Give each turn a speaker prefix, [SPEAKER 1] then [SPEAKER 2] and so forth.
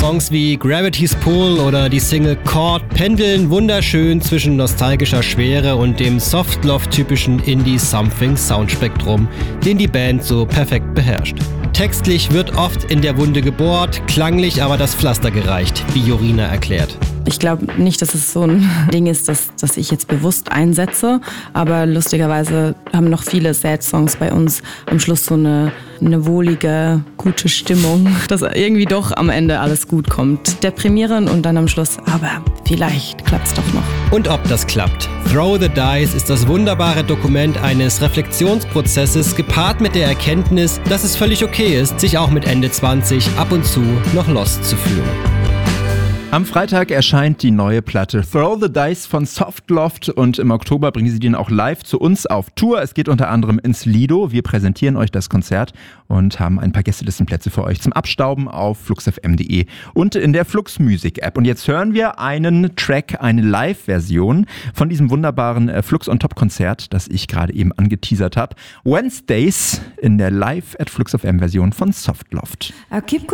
[SPEAKER 1] Songs wie Gravity's Pull oder die Single Chord pendeln wunderschön zwischen nostalgischer Schwere und dem Soft-Love-typischen Indie-Something-Soundspektrum, den die Band so perfekt beherrscht. Textlich wird oft in der Wunde gebohrt, klanglich aber das Pflaster gereicht, wie Jorina erklärt.
[SPEAKER 2] Ich glaube nicht, dass es so ein Ding ist, das ich jetzt bewusst einsetze, aber lustigerweise haben noch viele Sad-Songs bei uns am Schluss so eine wohlige, gute Stimmung, dass irgendwie doch am Ende alles gut kommt. Deprimierend und dann am Schluss, aber vielleicht klappt's doch noch.
[SPEAKER 1] Und ob das klappt. Throw the Dice ist das wunderbare Dokument eines Reflexionsprozesses, gepaart mit der Erkenntnis, dass es völlig okay ist, sich auch mit Ende 20 ab und zu noch lost zu fühlen.
[SPEAKER 3] Am Freitag erscheint die neue Platte Throw the Dice von Softloft und im Oktober bringen sie den auch live zu uns auf Tour. Es geht unter anderem ins Lido. Wir präsentieren euch das Konzert und haben ein paar Gästelistenplätze für euch zum Abstauben auf fluxfm.de und in der Flux Music App. Und jetzt hören wir einen Track, eine Live-Version von diesem wunderbaren Flux on Top Konzert, das ich gerade eben angeteasert habe. Wednesdays in der Live at Flux FM Version von Softloft.